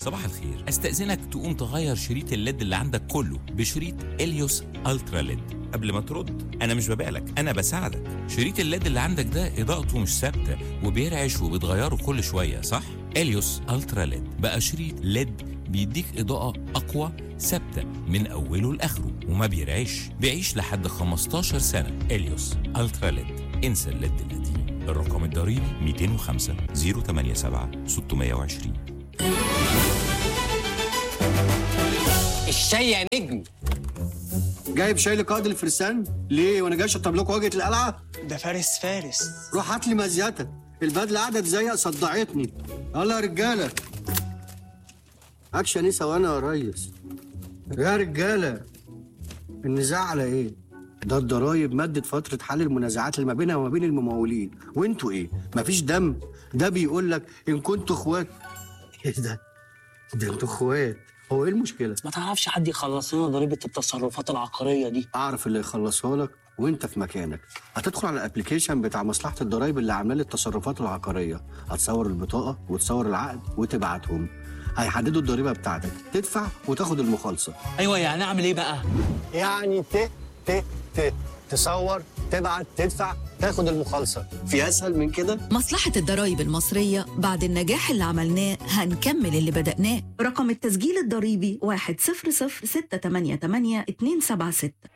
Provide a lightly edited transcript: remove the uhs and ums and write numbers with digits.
صباح الخير. استأذنك تقوم تغير شريط الليد اللي عندك كله بشريط اليوس الترا ليد. قبل ما ترد، انا مش ببيعلك، انا بساعدك. شريط الليد اللي عندك ده اضاءته مش ثابته وبيرعش وبتغيره كل شويه، صح؟ اليوس الترا ليد بقى شريط ليد بيديك اضاءه اقوى ثابته من اوله لاخره وما بيرعش، بيعيش لحد 15 سنه. اليوس الترا ليد. انسى الليد القديم. الرقم الضريبي 205 087 620. الشاي يا نجم. جايب شاي لقائد الفرسان ليه وانا جاي اشطب لكم واجهه القلعه؟ ده فارس. روح هات لي مزيتك، البدله قاعده تزيق صدعتني. يلا يا رجاله. اكشن ايه ثواني يا ريس؟ يا رجاله النزاع على ايه؟ ده الضرايب مدت فتره حل المنازعات اللي ما بينها وما بين الممولين، وانتوا ايه؟ مفيش دم؟ ده بيقول لك ان كنتوا اخوات. ايه ده انتوا اخوات. هو ايه المشكله؟ ما تعرفش حد يخلص لنا ضريبه التصرفات العقاريه دي؟ اعرف اللي يخلصها لك وانت في مكانك. هتدخل على الابلكيشن بتاع مصلحه الضرايب اللي عامله لي التصرفات العقاريه، هتصور البطاقه وتصور العقد وتبعتهم، هيحددوا الضريبه بتاعتك، تدفع وتاخد المخالصه. ايوه، يعني اعمل ايه بقى؟ يعني تصور، تبعت، تدفع، تاخد المخالصه. في اسهل من كده؟ مصلحة الضرايب المصرية بعد النجاح اللي عملناه هنكمل اللي بدأناه. رقم التسجيل الضريبي 100688276.